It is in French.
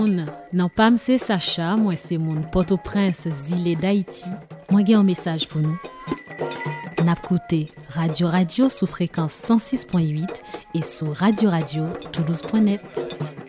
Non pas c'est Sacha, moi c'est mon Port-au-Prince, Zile d'Haïti. Moi j'ai un message pour nous. N'a écouté Radio sous fréquence 106.8 et sur Radio Toulouse.net.